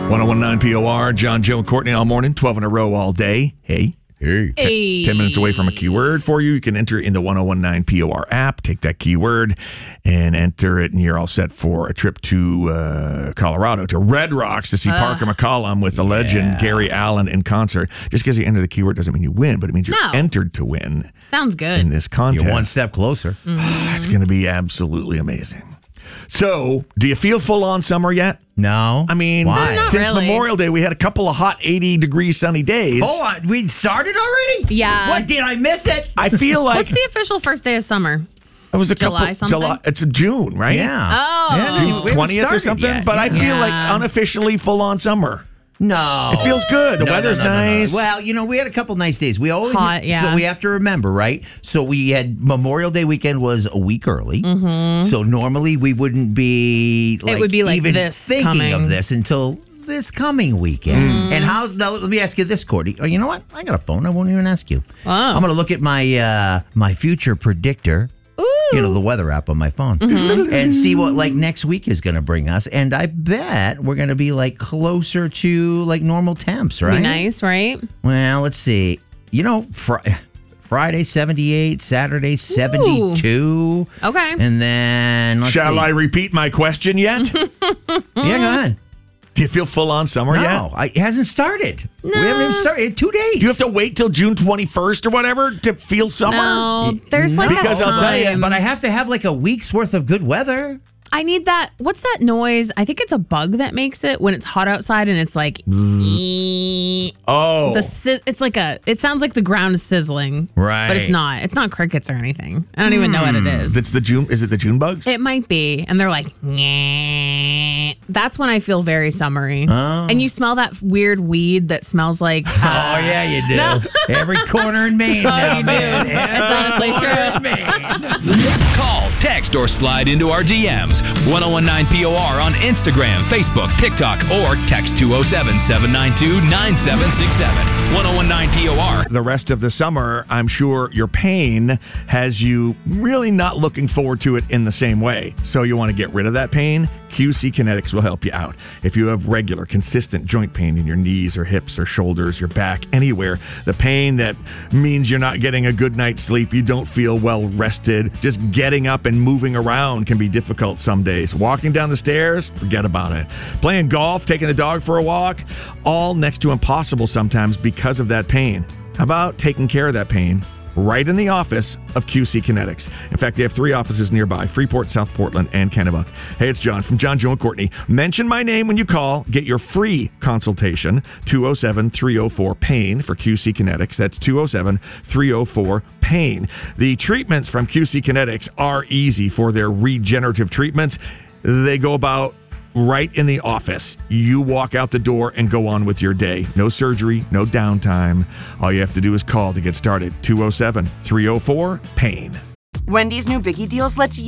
1019 POR, John, Joe, and Courtney all morning, 12 in a row all day. Hey. 10 minutes away from a keyword for you. You can enter in the 1019 POR app, take that keyword, and enter it, and you're all set for a trip to Colorado, to Red Rocks, to see Parker McCollum with the legend Gary Allan in concert. Just because you enter the keyword doesn't mean you win, but it means you're entered to win. Sounds good. In this contest. You're one step closer. It's going to be absolutely amazing. So, do you feel full-on summer yet? No. I mean, why? Since Memorial Day, we had a couple of hot 80-degree sunny days. Oh, we started already? Yeah. What, did I miss it? I feel like... What's the official first day of summer? It was July something? July. It's June, right? Yeah. Oh. June 20th or something? Yet. But I feel like unofficially full-on summer. No. It feels good. The weather's nice. Well, we had a couple nice days. We always hot, yeah. So we have to remember, right? So we had Memorial Day weekend was a week early. Mm-hmm. So normally we wouldn't be it would be like even this thinking coming. of this until this coming weekend. And now let me ask you this, Courtney. Oh, you know what? I got a phone. I won't even ask you. Wow. I'm going to look at my my future predictor. Ooh. The weather app on my phone, and see what next week is going to bring us. And I bet we're going to be closer to normal temps, right? Be nice, right? Well, let's see. Friday 78, Saturday 72. Okay. And then Shall I repeat my question yet? Yeah, go ahead. Do you feel full-on summer yet? No, it hasn't started. No. We haven't even started. 2 days. Do you have to wait till June 21st or whatever to feel summer? No, there's Because I'll tell you, but I have to have a week's worth of good weather. I need that. What's that noise? I think it's a bug that makes it when it's hot outside and it's like. Oh. It's it sounds like the ground is sizzling. Right. But it's not. It's not crickets or anything. I don't even know what it is. Is it the June bugs? It might be. And they're like, "Nyeh." That's when I feel very summery. Oh. And you smell that weird weed that smells like. Oh, yeah, you do. Every corner in Maine now, you do. man. That's honestly true. Call, text, or slide into our DMs. 1019 POR on Instagram, Facebook, TikTok, or text 207-792-9767. 1019 POR. The rest of the summer, I'm sure your pain has you really not looking forward to it in the same way. So you want to get rid of that pain? QC Kinetics will help you out. If you have regular, consistent joint pain in your knees or hips or shoulders, your back, anywhere, the pain that means you're not getting a good night's sleep, you don't feel well rested, just getting up and moving around can be difficult some days. Walking down the stairs, forget about it. Playing golf, taking the dog for a walk, all next to impossible sometimes because of that pain. How about taking care of that pain right in the office of QC Kinetics? In fact, they have 3 offices nearby: Freeport, South Portland, and Kennebuck. Hey, it's John from John, Joe, and Courtney. Mention my name when you call. Get your free consultation, 207-304-PAIN for QC Kinetics. That's 207-304-PAIN. The treatments from QC Kinetics are easy for their regenerative treatments. They go about right in the office. You walk out the door and go on with your day. No surgery, no downtime. All you have to do is call to get started. 207-304-PAIN. Wendy's new Biggie Deals lets